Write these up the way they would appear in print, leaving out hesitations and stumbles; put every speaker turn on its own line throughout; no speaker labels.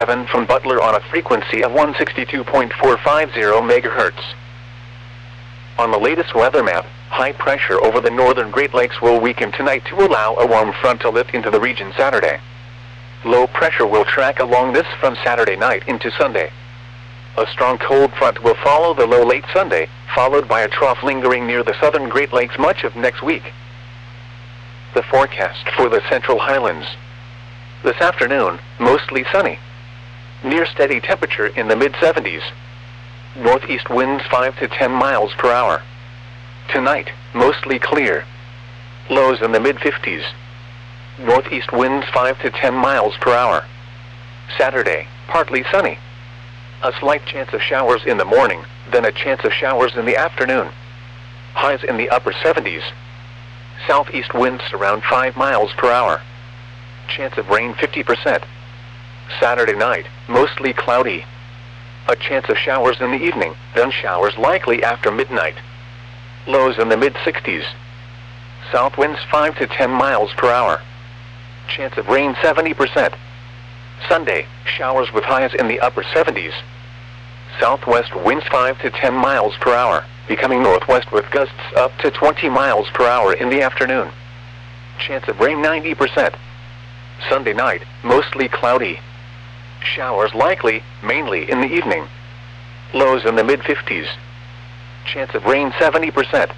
57 from Butler on a frequency of 162.450 MHz. On the latest weather map, high pressure over the northern Great Lakes will weaken tonight to allow a warm front to lift into the region Saturday. Low pressure will track along this from Saturday night into Sunday. A strong cold front will follow the low late Sunday, followed by a trough lingering near the southern Great Lakes much of next week. The forecast for the Central Highlands. This afternoon, mostly sunny. Near steady temperature in the mid-70s. Northeast winds 5 to 10 miles per hour. Tonight, mostly clear. Lows in the mid-50s. Northeast winds 5 to 10 miles per hour. Saturday, partly sunny. A slight chance of showers in the morning, then a chance of showers in the afternoon. Highs in the upper 70s. Southeast winds around 5 miles per hour. Chance of rain 50%. Saturday night, mostly cloudy. A chance of showers in the evening, then showers likely after midnight. Lows in the mid-60s. South winds 5 to 10 miles per hour. Chance of rain 70%. Sunday, showers with highs in the upper 70s. Southwest winds 5 to 10 miles per hour, becoming northwest with gusts up to 20 miles per hour in the afternoon. Chance of rain 90%. Sunday night, mostly cloudy. Showers likely, mainly in the evening. Lows in the mid-50s. Chance of rain 70%.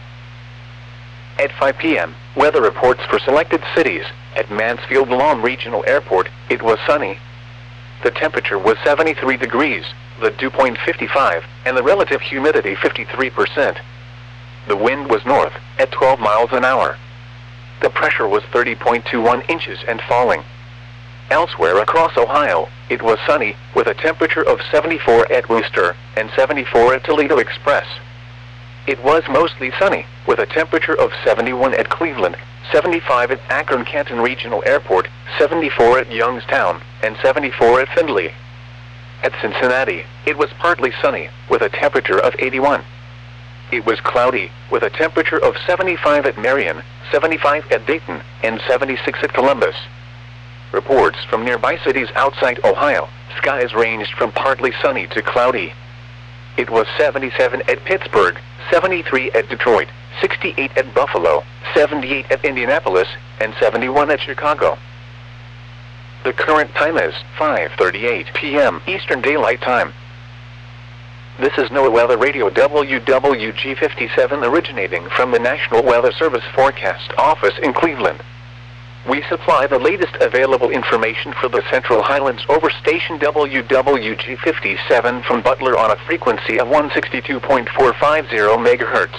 At 5 p.m., weather reports for selected cities. At Mansfield Lawn Regional Airport, it was sunny. The temperature was 73 degrees, the dew point 55, and the relative humidity 53%. The wind was north, at 12 miles an hour. The pressure was 30.21 inches and falling. Elsewhere across Ohio, it was sunny, with a temperature of 74 at Wooster, and 74 at Toledo Express. It was mostly sunny, with a temperature of 71 at Cleveland, 75 at Akron-Canton Regional Airport, 74 at Youngstown, and 74 at Findlay. At Cincinnati, it was partly sunny, with a temperature of 81. It was cloudy, with a temperature of 75 at Marion, 75 at Dayton, and 76 at Columbus. Reports from nearby cities outside Ohio, skies ranged from partly sunny to cloudy. It was 77 at Pittsburgh, 73 at Detroit, 68 at Buffalo, 78 at Indianapolis, and 71 at Chicago. The current time is 5:38 p.m. Eastern Daylight Time. This is NOAA Weather Radio WWG57 originating from the National Weather Service Forecast Office in Cleveland. We supply the latest available information for the Central Highlands over station WWG57 from Butler on a frequency of 162.450 MHz.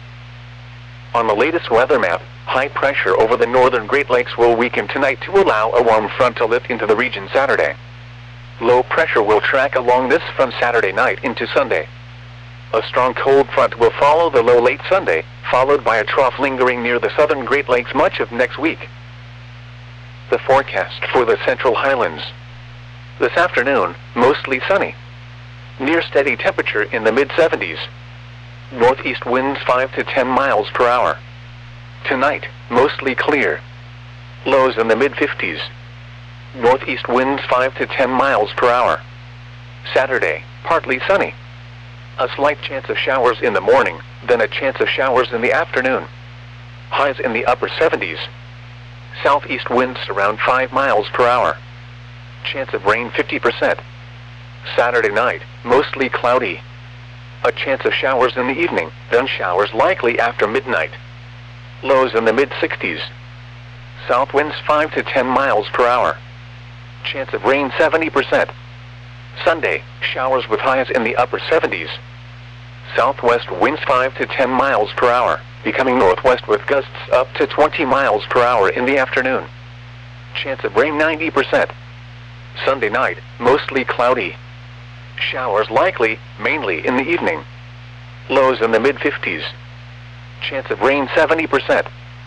On the latest weather map, high pressure over the northern Great Lakes will weaken tonight to allow a warm front to lift into the region Saturday. Low pressure will track along this from Saturday night into Sunday. A strong cold front will follow the low late Sunday, followed by a trough lingering near the southern Great Lakes much of next week. The forecast for the Central Highlands. This afternoon, mostly sunny. Near steady temperature in the mid-70s. Northeast winds 5 to 10 miles per hour. Tonight, mostly clear. Lows in the mid-50s. Northeast winds 5 to 10 miles per hour. Saturday, partly sunny. A slight chance of showers in the morning, then a chance of showers in the afternoon. Highs in the upper 70s. Southeast winds around 5 miles per hour. Chance of rain 50%. Saturday night, mostly cloudy. A chance of showers in the evening, then showers likely after midnight. Lows in the mid-60s. South winds 5 to 10 miles per hour. Chance of rain 70%. Sunday, showers with highs in the upper 70s. Southwest winds 5 to 10 miles per hour, becoming northwest with gusts up to 20 miles per hour in the afternoon. Chance of rain 90%. Sunday night, mostly cloudy. Showers likely, mainly in the evening. Lows in the mid-50s. Chance of rain 70%.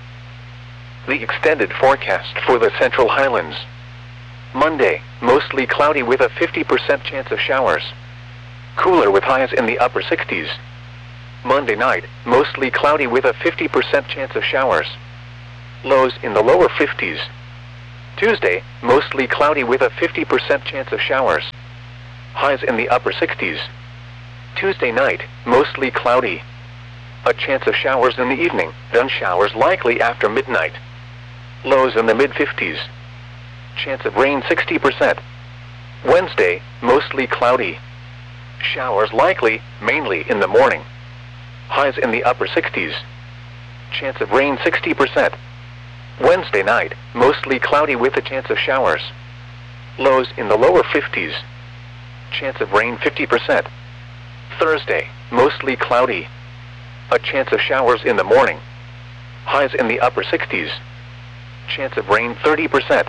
The extended forecast for the Central Highlands. Monday, mostly cloudy with a 50% chance of showers. Cooler with highs in the upper 60s. Monday night, mostly cloudy with a 50% chance of showers. Lows in the lower 50s. Tuesday, mostly cloudy with a 50% chance of showers. Highs in the upper 60s. Tuesday night, mostly cloudy. A chance of showers in the evening, then showers likely after midnight. Lows in the mid-50s. Chance of rain 60%. Wednesday, mostly cloudy. Showers likely, mainly in the morning. Highs in the upper 60s. Chance of rain 60%. Wednesday night, mostly cloudy with a chance of showers. Lows in the lower 50s. Chance of rain 50%. Thursday, mostly cloudy. A chance of showers in the morning. Highs in the upper 60s. Chance of rain 30%.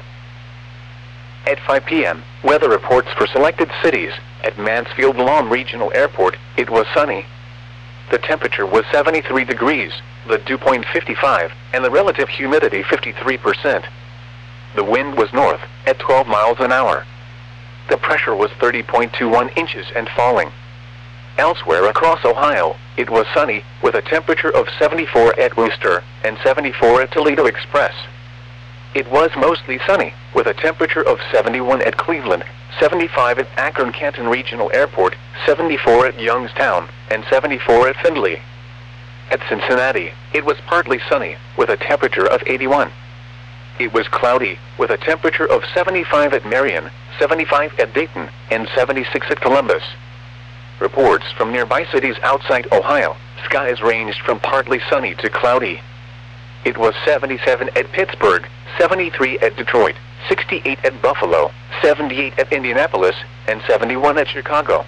At 5 p.m., weather reports for selected cities. At Mansfield Lawn Regional Airport, it was sunny. The temperature was 73 degrees, the dew point 55, and the relative humidity 53%. The wind was north, at 12 miles an hour. The pressure was 30.21 inches and falling. Elsewhere across Ohio, it was sunny, with a temperature of 74 at Wooster and 74 at Toledo Express. It was mostly sunny, with a temperature of 71 at Cleveland, 75 at Akron-Canton Regional Airport, 74 at Youngstown, and 74 at Findlay. At Cincinnati, it was partly sunny, with a temperature of 81. It was cloudy, with a temperature of 75 at Marion, 75 at Dayton, and 76 at Columbus. Reports from nearby cities outside Ohio, skies ranged from partly sunny to cloudy. It was 77 at Pittsburgh, 73 at Detroit, 68 at Buffalo, 78 at Indianapolis, and 71 at Chicago.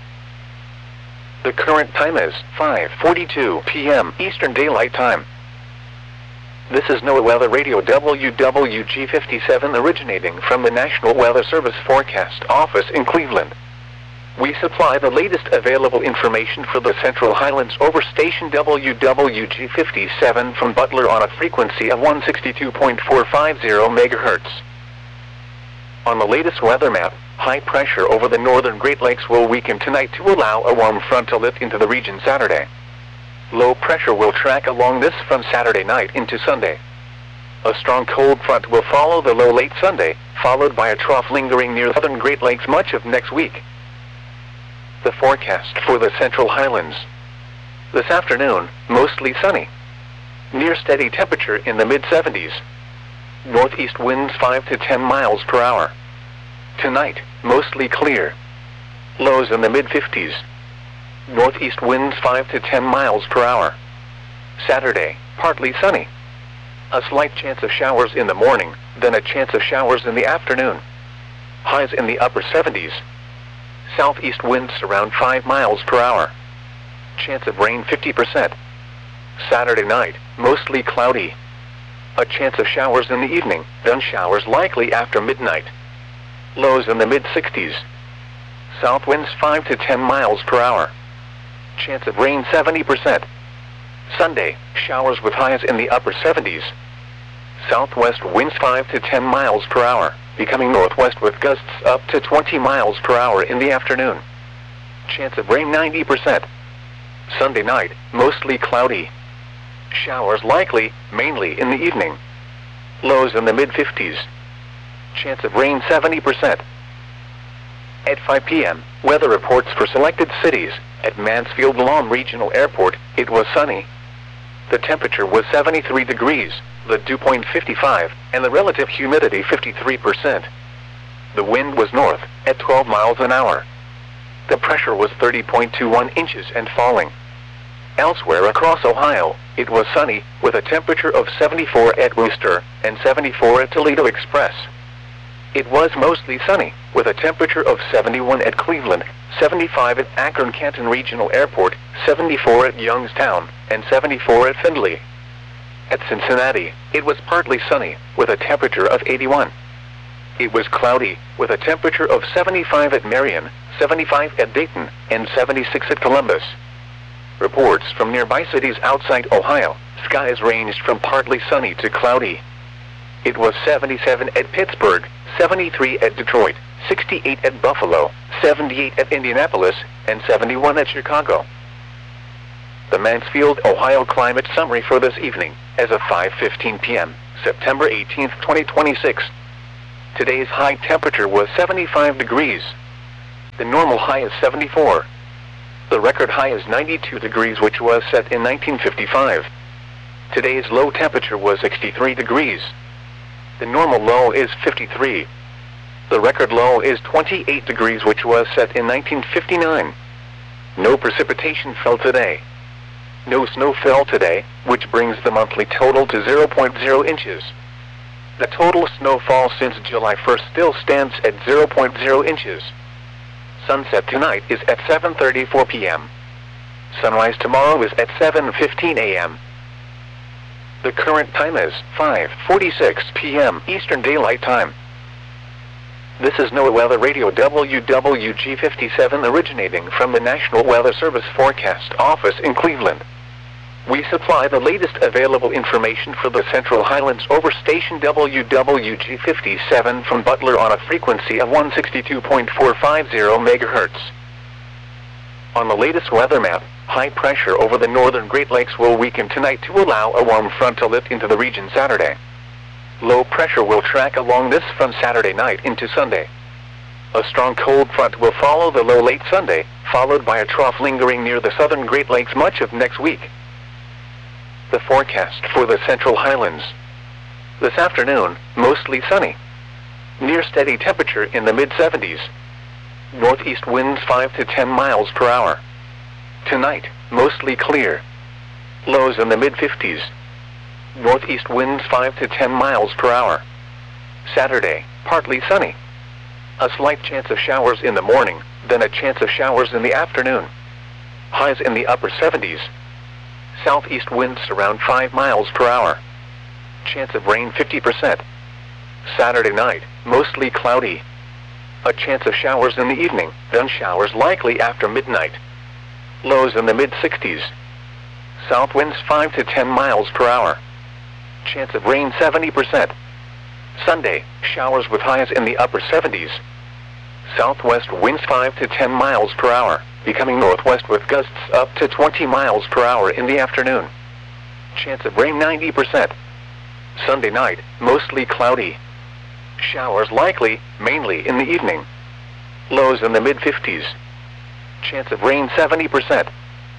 The current time is 5:42 p.m. Eastern Daylight Time. This is NOAA Weather Radio WWG57 originating from the National Weather Service Forecast Office in Cleveland. We supply the latest available information for the Central Highlands over station WWG57 from Butler on a frequency of 162.450 MHz. On the latest weather map, high pressure over the northern Great Lakes will weaken tonight to allow a warm front to lift into the region Saturday. Low pressure will track along this from Saturday night into Sunday. A strong cold front will follow the low late Sunday, followed by a trough lingering near southern Great Lakes much of next week. The forecast for the Central Highlands. This afternoon, mostly sunny. Near steady temperature in the mid-70s. Northeast winds 5 to 10 miles per hour. Tonight, mostly clear. Lows in the mid-50s. Northeast winds 5 to 10 miles per hour. Saturday, partly sunny. A slight chance of showers in the morning, then a chance of showers in the afternoon. Highs in the upper 70s. Southeast winds around 5 miles per hour. Chance of rain 50%. Saturday night, mostly cloudy. A chance of showers in the evening, then showers likely after midnight. Lows in the mid-60s. South winds 5 to 10 miles per hour. Chance of rain 70%. Sunday, showers with highs in the upper 70s. Southwest winds 5 to 10 miles per hour, becoming northwest with gusts up to 20 miles per hour in the afternoon. Chance of rain 90%. Sunday night, mostly cloudy. Showers likely, mainly in the evening. Lows in the mid-50s. Chance of rain 70%. At 5 p.m., weather reports for selected cities. At Mansfield Lawn Regional Airport, it was sunny. The temperature was 73 degrees, the dew point 55, and the relative humidity 53%. The wind was north, at 12 miles an hour. The pressure was 30.21 inches and falling. Elsewhere across Ohio, it was sunny, with a temperature of 74 at Wooster and 74 at Toledo Express. It was mostly sunny, with a temperature of 71 at Cleveland, 75 at Akron-Canton Regional Airport, 74 at Youngstown, and 74 at Findlay. At Cincinnati, it was partly sunny, with a temperature of 81. It was cloudy, with a temperature of 75 at Marion, 75 at Dayton, and 76 at Columbus. Reports from nearby cities outside Ohio, skies ranged from partly sunny to cloudy. It was 77 at Pittsburgh, 73 at Detroit, 68 at Buffalo, 78 at Indianapolis, and 71 at Chicago. The Mansfield, Ohio climate summary for this evening, as of 5:15 p.m., September 18, 2026. Today's high temperature was 75 degrees. The normal high is 74. The record high is 92 degrees, which was set in 1955. Today's low temperature was 63 degrees. The normal low is 53. The record low is 28 degrees, which was set in 1959. No precipitation fell today. No snow fell today, which brings the monthly total to 0.0 inches. The total snowfall since July 1st still stands at 0.0 inches. Sunset tonight is at 7:34 p.m. Sunrise tomorrow is at 7:15 a.m. The current time is 5:46 p.m. Eastern Daylight Time. This is NOAA Weather Radio WWG57 originating from the National Weather Service Forecast Office in Cleveland. We supply the latest available information for the Central Highlands over station WWG57 from Butler on a frequency of 162.450 MHz. On the latest weather map, high pressure over the northern Great Lakes will weaken tonight to allow a warm front to lift into the region Saturday. Low pressure will track along this from Saturday night into Sunday. A strong cold front will follow the low late Sunday, followed by a trough lingering near the southern Great Lakes much of next week. The forecast for the Central Highlands. This afternoon, mostly sunny. Near steady temperature in the mid-70s. Northeast winds 5 to 10 miles per hour. Tonight, mostly clear. Lows in the mid-50s. Northeast winds 5 to 10 miles per hour. Saturday, partly sunny. A slight chance of showers in the morning, then a chance of showers in the afternoon. Highs in the upper 70s. Southeast winds around 5 miles per hour. Chance of rain 50%. Saturday night, mostly cloudy. A chance of showers in the evening, then showers likely after midnight. Lows in the mid-60s. South winds 5 to 10 miles per hour. Chance of rain 70%. Sunday, showers with highs in the upper 70s. Southwest winds 5 to 10 miles per hour, becoming northwest with gusts up to 20 miles per hour in the afternoon. Chance of rain 90%. Sunday night, mostly cloudy. Showers likely, mainly in the evening. Lows in the mid-50s. Chance of rain 70%.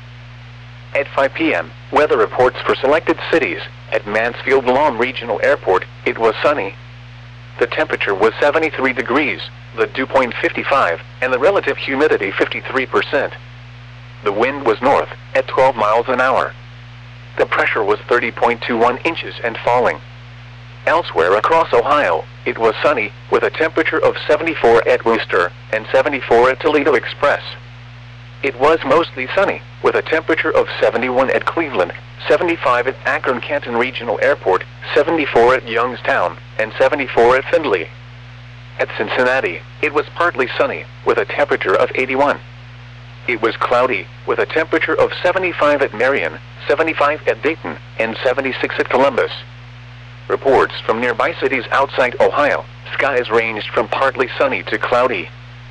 At 5 p.m., weather reports for selected cities. At Mansfield Lawn Regional Airport, it was sunny. The temperature was 73 degrees, the dew point 55, and the relative humidity 53%. The wind was north, at 12 miles an hour. The pressure was 30.21 inches and falling. Elsewhere across Ohio, it was sunny, with a temperature of 74 at Wooster, and 74 at Toledo Express. It was mostly sunny, with a temperature of 71 at Cleveland, 75 at Akron-Canton Regional Airport, 74 at Youngstown, and 74 at Findlay. At Cincinnati, it was partly sunny, with a temperature of 81. It was cloudy, with a temperature of 75 at Marion, 75 at Dayton, and 76 at Columbus. Reports from nearby cities outside Ohio, skies ranged from partly sunny to cloudy.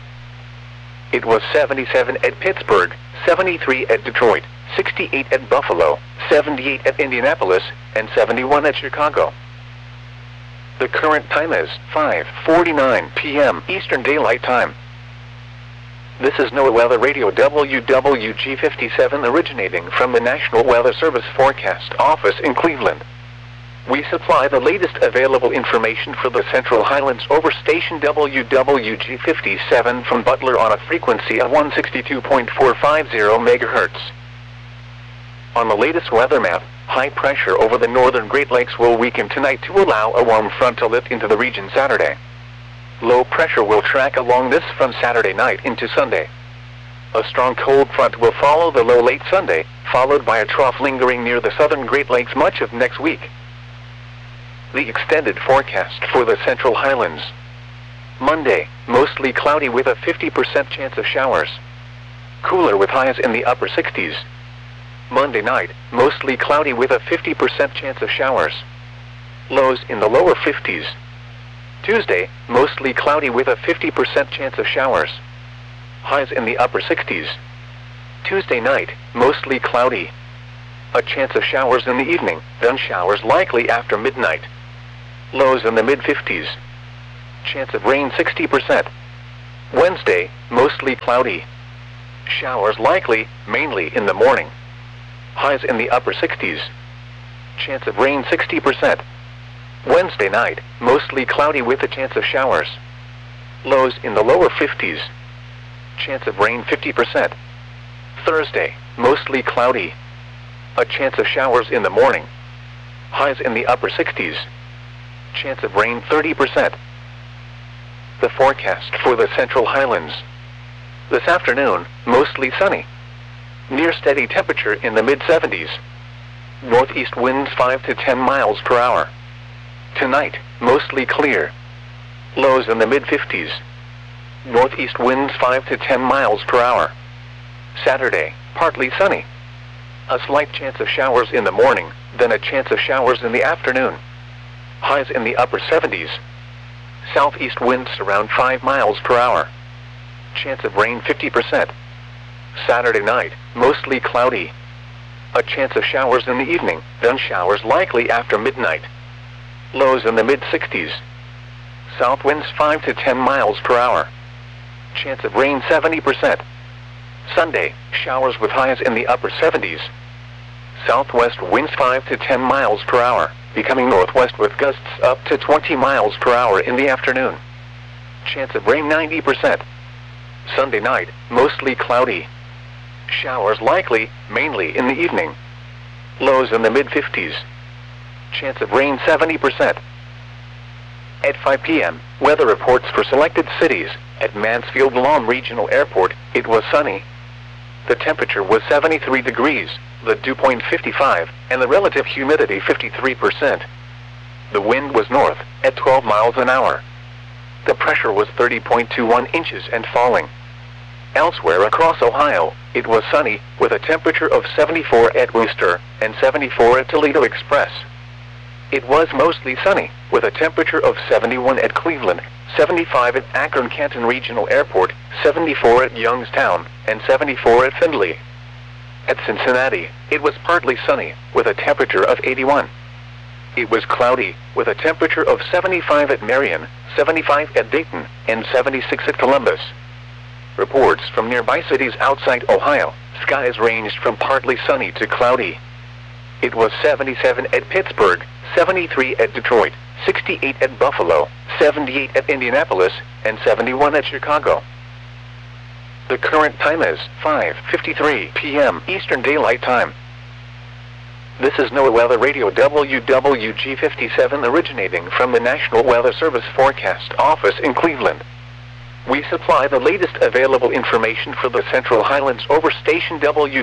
It was 77 at Pittsburgh, 73 at Detroit, 68 at Buffalo, 78 at Indianapolis, and 71 at Chicago. The current time is 5:49 p.m. Eastern Daylight Time. This is NOAA Weather Radio WWG57 originating from the National Weather Service Forecast Office in Cleveland. We supply the latest available information for the Central Highlands over station WWG57 from Butler on a frequency of 162.450 MHz. On the latest weather map, high pressure over the northern Great Lakes will weaken tonight to allow a warm front to lift into the region Saturday. Low pressure will track along this from Saturday night into Sunday. A strong cold front will follow the low late Sunday, followed by a trough lingering near the southern Great Lakes much of next week. The extended forecast for the Central Highlands. Monday, mostly cloudy with a 50% chance of showers. Cooler with highs in the upper 60s. Monday night, mostly cloudy with a 50% chance of showers. Lows in the lower 50s. Tuesday, mostly cloudy with a 50% chance of showers. Highs in the upper 60s. Tuesday night, mostly cloudy. A chance of showers in the evening, then showers likely after midnight. Lows in the mid-50s. Chance of rain 60%. Wednesday, mostly cloudy. Showers likely, mainly in the morning. Highs in the upper 60s. Chance of rain 60%. Wednesday night, mostly cloudy with a chance of showers. Lows in the lower 50s. Chance of rain 50%. Thursday, mostly cloudy. A chance of showers in the morning. Highs in the upper 60s. Chance of rain 30%. The forecast for the Central Highlands. This afternoon, mostly sunny. Near steady temperature in the mid-70s. Northeast winds 5 to 10 miles per hour. Tonight, mostly clear. Lows in the mid-50s. Northeast winds 5 to 10 miles per hour. Saturday, partly sunny. A slight chance of showers in the morning, then a chance of showers in the afternoon. Highs in the upper 70s. Southeast winds around 5 miles per hour. Chance of rain 50%. Saturday night, mostly cloudy. A chance of showers in the evening, then showers likely after midnight. Lows in the mid-60s. South winds 5 to 10 miles per hour. Chance of rain 70%. Sunday, showers with highs in the upper 70s. Southwest winds 5 to 10 miles per hour, becoming northwest with gusts up to 20 miles per hour in the afternoon. Chance of rain 90%. Sunday night, mostly cloudy. Showers likely, mainly in the evening. Lows in the mid-50s. Chance of rain 70%. At 5 p.m., weather reports for selected cities. At Mansfield Lawn Regional Airport, it was sunny. The temperature was 73 degrees, the dew point 55, and the relative humidity 53%. The wind was north, at 12 miles an hour. The pressure was 30.21 inches and falling. Elsewhere across Ohio, it was sunny, with a temperature of 74 at Wooster, and 74 at Toledo Express. It was mostly sunny, with a temperature of 71 at Cleveland, 75 at Akron-Canton Regional Airport, 74 at Youngstown, and 74 at Findlay. At Cincinnati, it was partly sunny, with a temperature of 81. It was cloudy, with a temperature of 75 at Marion, 75 at Dayton, and 76 at Columbus. Reports from nearby cities outside Ohio, skies ranged from partly sunny to cloudy. It was 77 at Pittsburgh, 73 at Detroit, 68 at Buffalo, 78 at Indianapolis, and 71 at Chicago. The current time is 5:53 p.m. Eastern Daylight Time. This is NOAA Weather Radio WWG57 originating from the National Weather Service Forecast Office in Cleveland. We supply the latest available information for the Central Highlands over station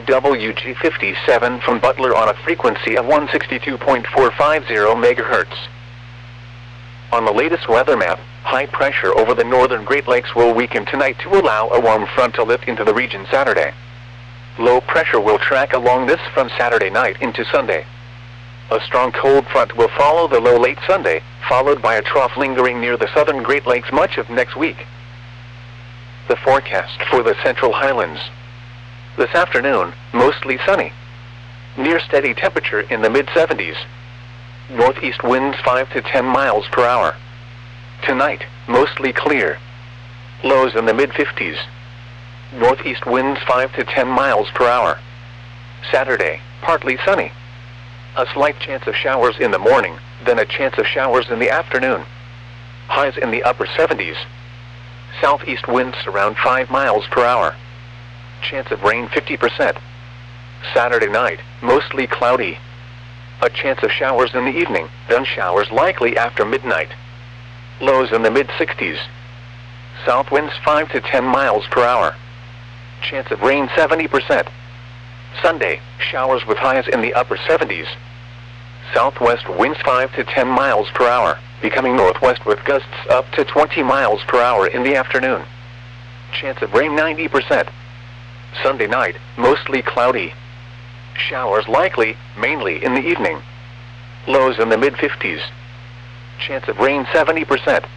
WWG57 from Butler on a frequency of 162.450 MHz. On the latest weather map, high pressure over the northern Great Lakes will weaken tonight to allow a warm front to lift into the region Saturday. Low pressure will track along this from Saturday night into Sunday. A strong cold front will follow the low late Sunday, followed by a trough lingering near the southern Great Lakes much of next week. The forecast for the Central Highlands. This afternoon, mostly sunny. Near steady temperature in the mid-70s. Northeast winds 5 to 10 miles per hour. Tonight, mostly clear. Lows in the mid-50s. Northeast winds 5 to 10 miles per hour. Saturday, partly sunny. A slight chance of showers in the morning, then a chance of showers in the afternoon. Highs in the upper 70s. Southeast winds around 5 miles per hour. Chance of rain 50%. Saturday night, mostly cloudy. A chance of showers in the evening, then showers likely after midnight. Lows in the mid-60s. South winds 5 to 10 miles per hour. Chance of rain 70%. Sunday, showers with highs in the upper 70s. Southwest winds 5 to 10 miles per hour, becoming northwest with gusts up to 20 miles per hour in the afternoon. Chance of rain 90%. Sunday night, mostly cloudy. Showers likely, mainly in the evening. Lows in the mid-50s. Chance of rain 70%.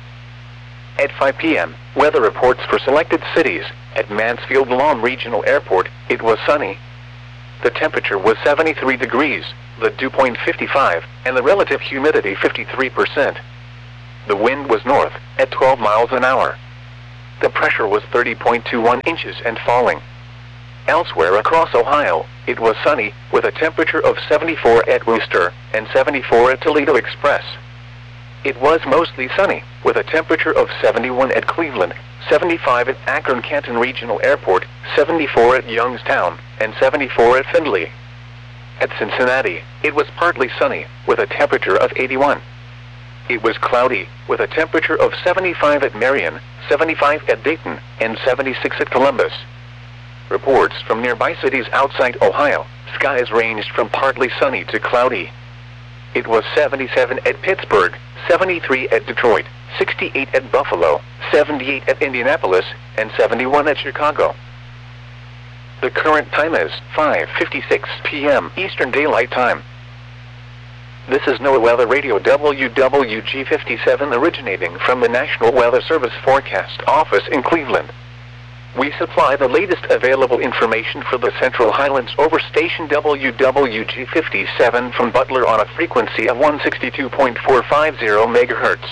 At 5 p.m., weather reports for selected cities. At Mansfield Lawn Regional Airport, it was sunny. The temperature was 73 degrees, the dew point 55, and the relative humidity 53%. The wind was north, at 12 miles an hour. The pressure was 30.21 inches and falling. Elsewhere across Ohio, it was sunny, with a temperature of 74 at Wooster and 74 at Toledo Express. It was mostly sunny, with a temperature of 71 at Cleveland, 75 at Akron-Canton Regional Airport, 74 at Youngstown, and 74 at Findlay. At Cincinnati, it was partly sunny, with a temperature of 81. It was cloudy, with a temperature of 75 at Marion, 75 at Dayton, and 76 at Columbus. Reports from nearby cities outside Ohio, skies ranged from partly sunny to cloudy. It was 77 at Pittsburgh, 73 at Detroit, 68 at Buffalo, 78 at Indianapolis, and 71 at Chicago. The current time is 5:56 p.m. Eastern Daylight Time. This is NOAA Weather Radio WWG57 originating from the National Weather Service Forecast Office in Cleveland. We supply the latest available information for the Central Highlands over station WWG57 from Butler on a frequency of 162.450 MHz.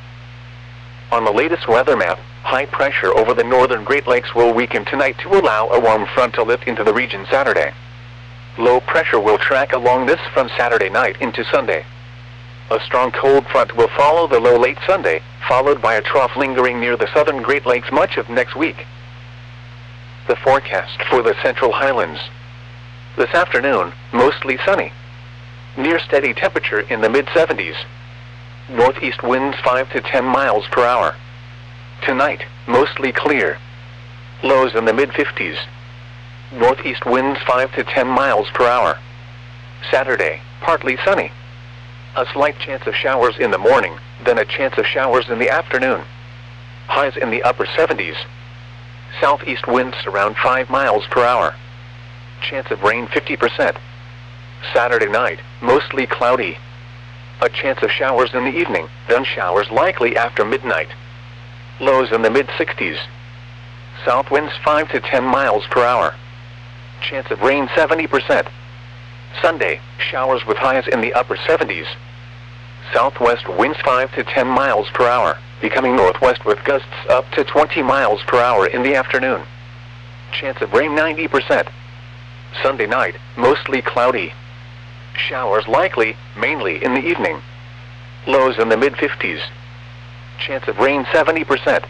On the latest weather map, high pressure over the northern Great Lakes will weaken tonight to allow a warm front to lift into the region Saturday. Low pressure will track along this from Saturday night into Sunday. A strong cold front will follow the low late Sunday, followed by a trough lingering near the southern Great Lakes much of next week. The forecast for the Central Highlands. This afternoon, mostly sunny. Near steady temperature in the mid-70s. Northeast winds 5 to 10 miles per hour. Tonight, mostly clear. Lows in the mid-50s. Northeast winds 5 to 10 miles per hour. Saturday, partly sunny. A slight chance of showers in the morning, then a chance of showers in the afternoon. Highs in the upper 70s. Southeast winds around 5 miles per hour. Chance of rain 50%. Saturday night, mostly cloudy. A chance of showers in the evening, then showers likely after midnight. Lows in the mid-60s. South winds 5 to 10 miles per hour. Chance of rain 70%. Sunday, showers with highs in the upper 70s. Southwest winds 5 to 10 miles per hour, becoming northwest with gusts up to 20 miles per hour in the afternoon. Chance of rain 90%. Sunday night, mostly cloudy. Showers likely, mainly in the evening. Lows in the mid-50s. Chance of rain 70%.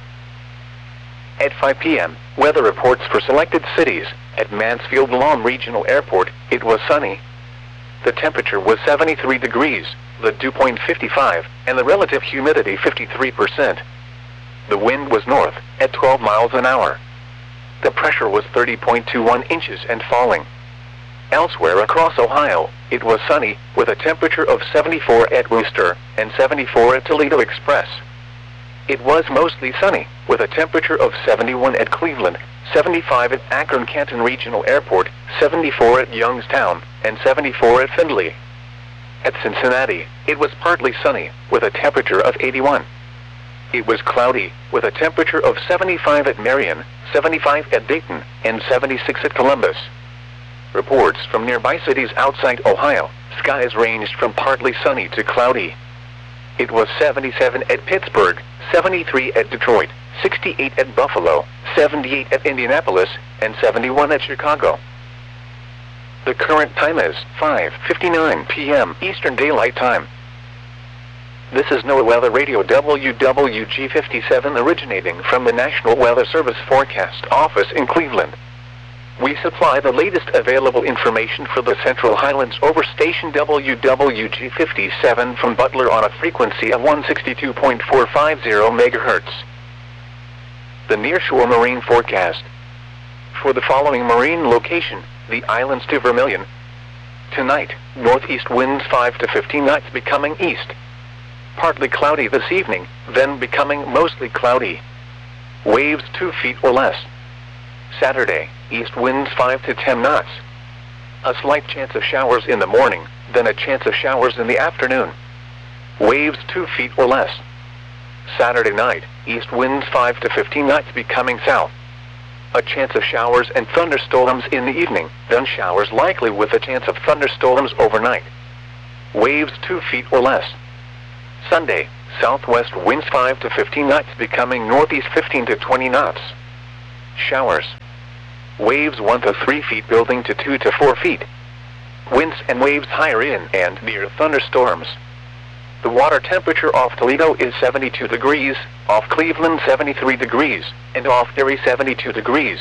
At 5 p.m., weather reports for selected cities. At Mansfield-Lom Regional Airport, it was sunny. The temperature was 73 degrees, the dew point 55, and the relative humidity 53%. The wind was north, at 12 miles an hour. The pressure was 30.21 inches and falling. Elsewhere across Ohio, it was sunny, with a temperature of 74 at Wooster and 74 at Toledo Express. It was mostly sunny, with a temperature of 71 at Cleveland, 75 at Akron-Canton Regional Airport, 74 at Youngstown, and 74 at Findlay. At Cincinnati, it was partly sunny, with a temperature of 81. It was cloudy, with a temperature of 75 at Marion, 75 at Dayton, and 76 at Columbus. Reports from nearby cities outside Ohio, skies ranged from partly sunny to cloudy. It was 77 at Pittsburgh, 73 at Detroit, 68 at Buffalo, 78 at Indianapolis, and 71 at Chicago. The current time is 5:59 p.m. Eastern Daylight Time. This is NOAA Weather Radio WWG57 originating from the National Weather Service Forecast Office in Cleveland. We supply the latest available information for the Central Highlands over station WWG57 from Butler on a frequency of 162.450 MHz. The Nearshore Marine Forecast. For the following marine location, the islands to Vermilion. Tonight, northeast winds 5 to 15 knots becoming east. Partly cloudy this evening, then becoming mostly cloudy. Waves 2 feet or less. Saturday, east winds 5 to 10 knots. A slight chance of showers in the morning, then a chance of showers in the afternoon. Waves 2 feet or less. Saturday night, east winds 5 to 15 knots becoming south. A chance of showers and thunderstorms in the evening, then showers likely with a chance of thunderstorms overnight. Waves 2 feet or less. Sunday, Southwest winds 5 to 15 knots becoming northeast 15 to 20 knots. Showers. Waves 1 to 3 feet building to 2 to 4 feet. Winds and waves higher in and near thunderstorms. The water temperature off Toledo is 72 degrees, off Cleveland 73 degrees, and off Erie 72 degrees.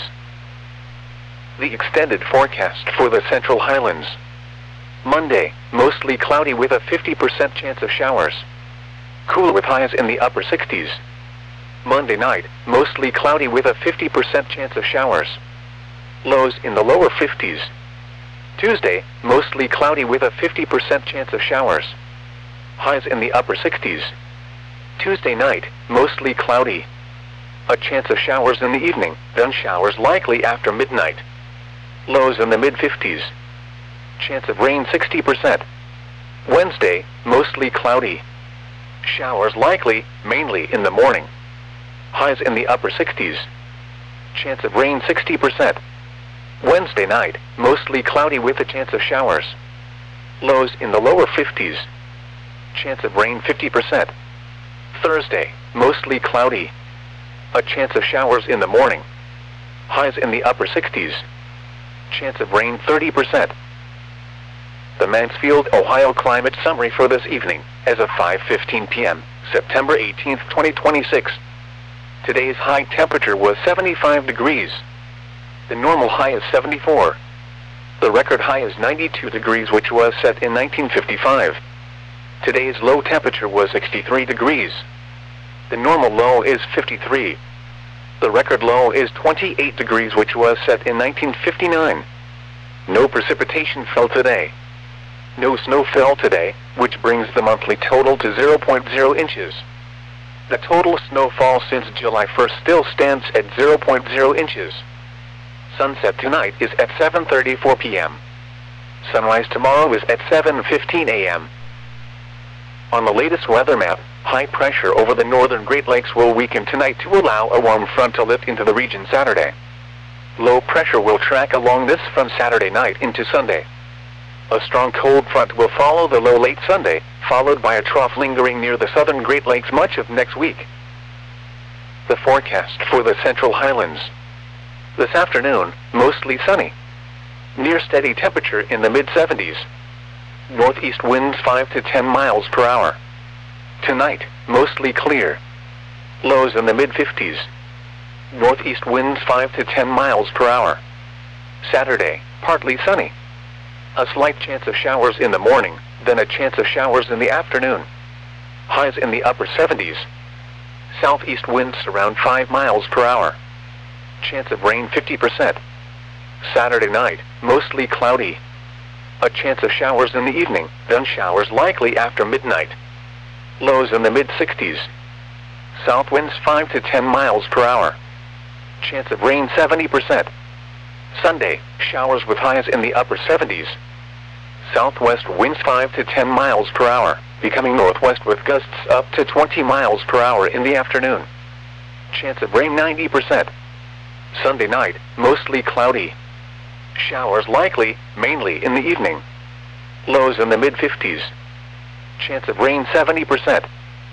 The extended forecast for the Central Highlands. Monday, mostly cloudy with a 50% chance of showers. Cooler with highs in the upper 60s. Monday night, mostly cloudy with a 50% chance of showers. Lows in the lower 50s. Tuesday, mostly cloudy with a 50% chance of showers. Highs in the upper 60s. Tuesday night, mostly cloudy. A chance of showers in the evening, then showers likely after midnight. Lows in the mid-50s. Chance of rain 60%. Wednesday, mostly cloudy. Showers likely, mainly in the morning. Highs in the upper 60s. Chance of rain 60%. Wednesday night, mostly cloudy with a chance of showers. Lows in the lower 50s. Chance of rain 50%. Thursday, mostly cloudy. A chance of showers in the morning. Highs in the upper 60s. Chance of rain 30%. The Mansfield, Ohio climate summary for this evening, as of 5:15 p.m., September 18, 2026. Today's high temperature was 75 degrees. The normal high is 74. The record high is 92 degrees, which was set in 1955. Today's low temperature was 63 degrees. The normal low is 53. The record low is 28 degrees, which was set in 1959. No precipitation fell today. No snow fell today, which brings the monthly total to 0.0 inches. The total snowfall since July 1st still stands at 0.0 inches. Sunset tonight is at 7:34 p.m. Sunrise tomorrow is at 7:15 a.m. On the latest weather map, high pressure over the northern Great Lakes will weaken tonight to allow a warm front to lift into the region Saturday. Low pressure will track along this from Saturday night into Sunday. A strong cold front will follow the low late Sunday, followed by a trough lingering near the southern Great Lakes much of next week. The forecast for the Central Highlands. This afternoon, mostly sunny. Near steady temperature in the mid-70s. Northeast winds 5 to 10 miles per hour. Tonight, mostly clear. Lows in the mid-50s. Northeast winds 5 to 10 miles per hour. Saturday, partly sunny. A slight chance of showers in the morning, then a chance of showers in the afternoon. Highs in the upper 70s. Southeast winds around 5 miles per hour. Chance of rain 50%. Saturday night, mostly cloudy. A chance of showers in the evening, then showers likely after midnight. Lows in the mid-60s. South winds 5 to 10 miles per hour. Chance of rain 70%. Sunday, showers with highs in the upper 70s. Southwest winds 5 to 10 miles per hour, becoming northwest with gusts up to 20 miles per hour in the afternoon. Chance of rain 90%. Sunday night, mostly cloudy. Showers likely, mainly in the evening. Lows in the mid-50s. Chance of rain 70%.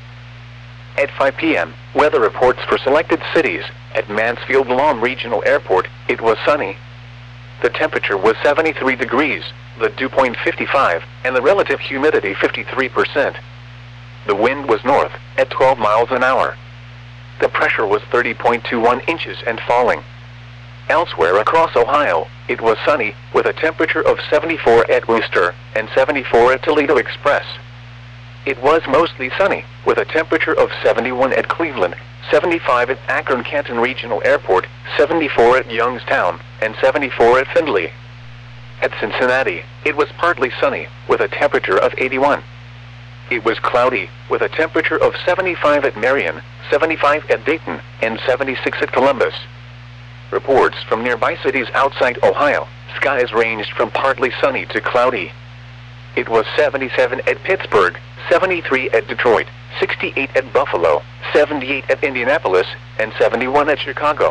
At 5 p.m., weather reports for selected cities. At Mansfield Lawn Regional Airport, it was sunny. The temperature was 73 degrees, the dew point 55, and the relative humidity 53%. The wind was north, at 12 miles an hour. The pressure was 30.21 inches and falling. Elsewhere across Ohio, it was sunny, with a temperature of 74 at Wooster, and 74 at Toledo Express. It was mostly sunny, with a temperature of 71 at Cleveland, 75 at Akron-Canton Regional Airport, 74 at Youngstown, and 74 at Findlay. At Cincinnati, it was partly sunny, with a temperature of 81. It was cloudy, with a temperature of 75 at Marion, 75 at Dayton, and 76 at Columbus. Reports from nearby cities outside Ohio, skies ranged from partly sunny to cloudy. It was 77 at Pittsburgh, 73 at Detroit, 68 at Buffalo, 78 at Indianapolis, and 71 at Chicago.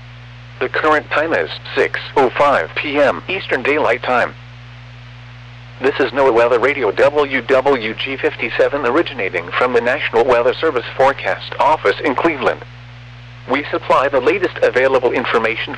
The current time is 6:05 p.m. Eastern Daylight Time. This is NOAA Weather Radio WWG57 originating from the National Weather Service Forecast Office in Cleveland. We supply the latest available information